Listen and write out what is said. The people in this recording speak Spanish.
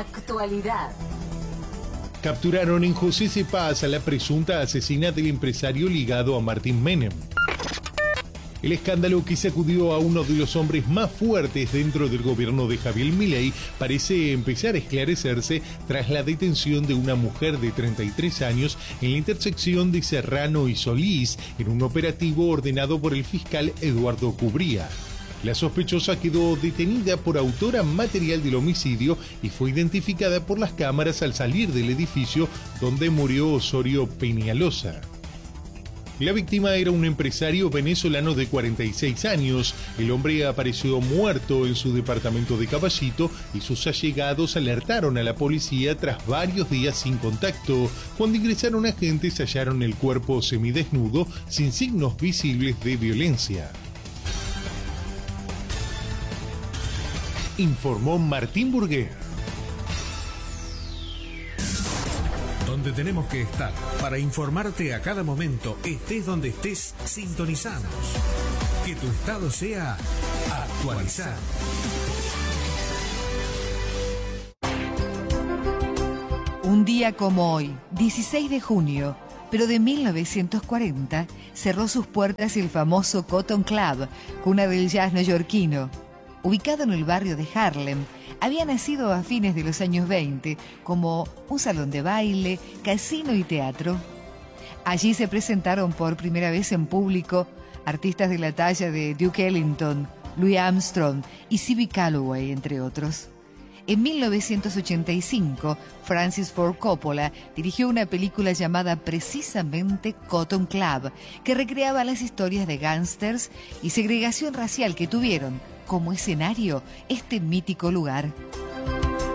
Actualidad. Capturaron en José Cepaz a la presunta asesina del empresario ligado a Martín Menem. El escándalo que sacudió a uno de los hombres más fuertes dentro del gobierno de Javier Milei parece empezar a esclarecerse tras la detención de una mujer de 33 años en la intersección de Serrano y Solís en un operativo ordenado por el fiscal Eduardo Cubría. La sospechosa quedó detenida por autora material del homicidio y fue identificada por las cámaras al salir del edificio donde murió Osorio Peñalosa. La víctima era un empresario venezolano de 46 años. El hombre apareció muerto en su departamento de Caballito y sus allegados alertaron a la policía tras varios días sin contacto. Cuando ingresaron agentes hallaron el cuerpo semidesnudo sin signos visibles de violencia. Informó Martín Burguer. Donde tenemos que estar para informarte a cada momento, estés donde estés, sintonizamos. Que tu estado sea actualizado. Un día como hoy, 16 de junio, pero de 1940, cerró sus puertas el famoso Cotton Club, cuna del jazz neoyorquino. Ubicado en el barrio de Harlem, había nacido a fines de los años 20 como un salón de baile, casino y teatro. Allí se presentaron por primera vez en público artistas de la talla de Duke Ellington, Louis Armstrong y C.B. Calloway, entre otros. En 1985, Francis Ford Coppola dirigió una película llamada precisamente Cotton Club, que recreaba las historias de gángsters y segregación racial que tuvieron como escenario este mítico lugar.